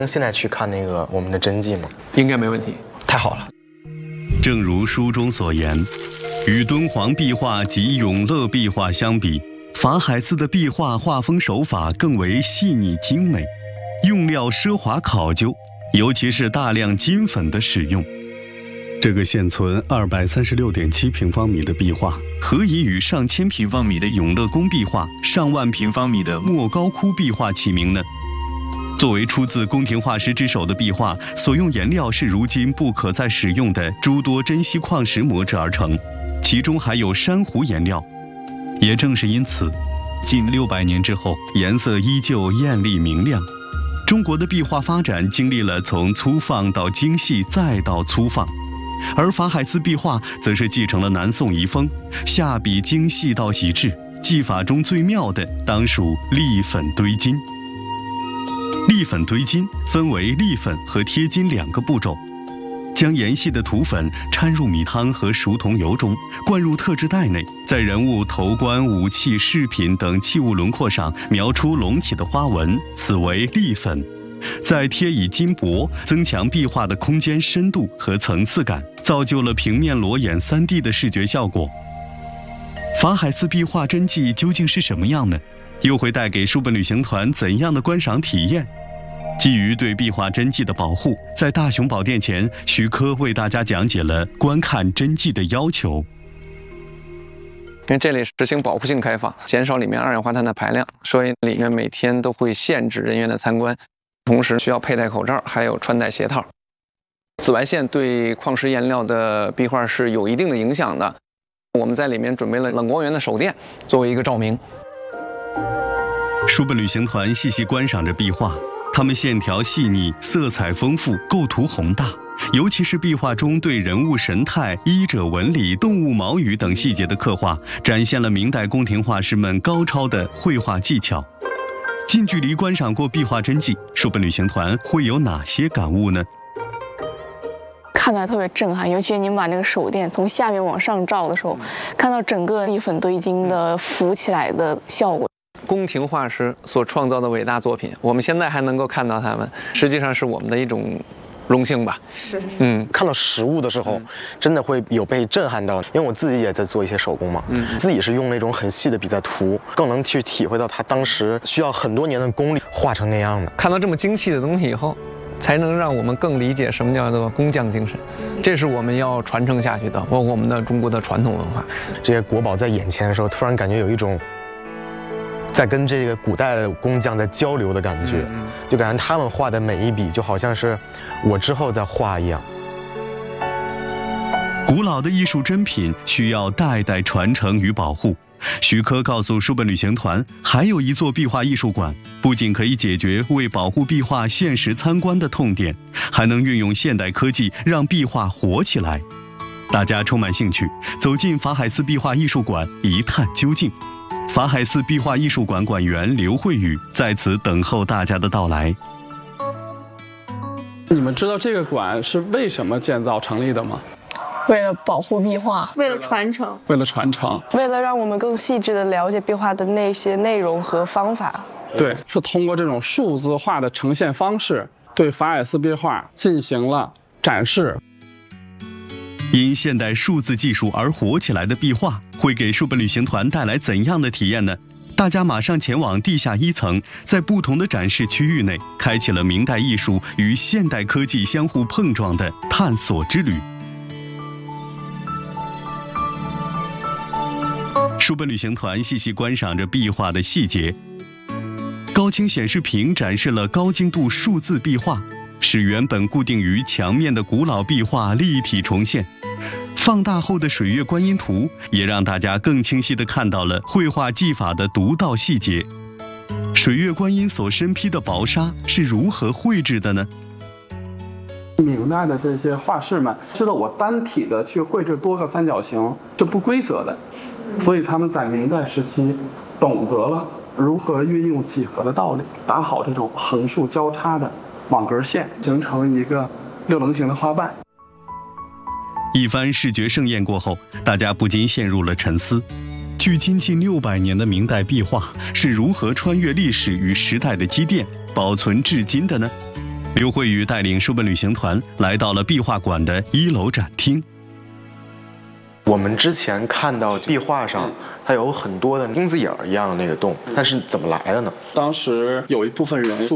那现在去看那个我们的真迹吗？ 应该没问题。 太好了。 正如书中所言，与敦煌壁画及永乐壁画相比，法海寺的壁画画风手法更为细腻精美，用料奢华考究，尤其是大量金粉的使用。这个现存236.7平方米的壁画，何以与上千平方米的永乐宫壁画、上万平方米的莫高窟壁画齐名呢？作为出自宫廷画师之手的壁画，所用颜料是如今不可再使用的诸多珍稀矿石磨制而成，其中还有珊瑚颜料。也正是因此，近600年之后，颜色依旧艳丽明亮。中国的壁画发展经历了从粗放到精细再到粗放，而法海寺壁画则是继承了南宋遗风，下笔精细到极致，技法中最妙的当属立粉堆金。立粉堆金分为立粉和贴金2个步骤，将盐细的土粉掺入米汤和熟桐油中，灌入特制袋内，在人物头冠、武器、饰品等器物轮廓上描出隆起的花纹，此为立粉。再贴以金箔，增强壁画的空间深度和层次感，造就了平面裸眼3D 的视觉效果。法海寺壁画真迹究竟是什么样呢？又会带给书本旅行团怎样的观赏体验？基于对壁画真迹的保护，在大雄宝殿前，徐科为大家讲解了观看真迹的要求。 因为这里实行保护性开放，减少里面二氧化碳的排量，所以里面每天都会限制人员的参观，同时需要佩戴口罩，还有穿戴鞋套。紫外线对矿石颜料的壁画是有一定的影响的。我们在里面准备了冷光源的手电作为一个照明。 书本旅行团细细观赏着壁画，它们线条细腻，色彩丰富，构图宏大。尤其是壁画中对人物神态、衣着纹理、动物毛羽等细节的刻画，展现了明代宫廷画师们高超的绘画技巧。近距离观赏过壁画真迹，书本旅行团会有哪些感悟呢？ 看起来特别震撼，尤其是你们把那个手电从下面往上照的时候，看到整个立粉堆金的浮起来的效果。 宫廷画师所创造的伟大作品，我们现在还能够看到他们，实际上是我们的一种荣幸吧。 是， 看到实物的时候，真的会有被震撼到，因为我自己也在做一些手工嘛，自己是用那种很细的笔在涂，更能去体会到他当时需要很多年的功力画成那样的。 看到这么精细的东西以后，才能让我们更理解什么叫做工匠精神，这是我们要传承下去的，包括我们的中国的传统文化。 这些国宝在眼前的时候，突然感觉有一种在跟这个古代的工匠在交流的感觉，就感觉他们画的每一笔就好像是我之后在画一样。 古老的艺术珍品需要代代传承与保护。徐科告诉书本旅行团，还有一座壁画艺术馆，不仅可以解决为保护壁画限时参观的痛点，还能运用现代科技让壁画活起来。大家充满兴趣，走进法海寺壁画艺术馆一探究竟。法海寺壁画艺术馆馆员刘慧宇在此等候大家的到来。 你们知道这个馆是为什么建造成立的吗？ 为了保护壁画， 为了传承， 为了传承， 为了让我们更细致地了解壁画的那些内容和方法。 对，是通过这种数字化的呈现方式，对法海寺壁画进行了展示。 因现代数字技术而火起来的壁画，会给书本旅行团带来怎样的体验呢？大家马上前往地下1层，在不同的展示区域内，开启了明代艺术与现代科技相互碰撞的探索之旅。书本旅行团细细观赏着壁画的细节。高清显示屏展示了高精度数字壁画，使原本固定于墙面的古老壁画立体重现。放大后的水月观音图也让大家更清晰地看到了绘画技法的独到细节。水月观音所身披的薄纱是如何绘制的呢？ 明代的这些画师们知道我单体的去绘制多个三角形是不规则的，所以他们在明代时期懂得了如何运用几何的道理，打好这种横竖交叉的网格线，形成一个6棱形的花瓣。 一番视觉盛宴过后，大家不禁陷入了沉思。距今近600年的明代壁画是如何穿越历史与时代的积淀，保存至今的呢？ 刘慧宇带领书本旅行团来到了壁画馆的1楼展厅。 我们之前看到壁画上，它有很多的钉子眼儿一样的那个洞，它是怎么来的呢？ 当时有一部分人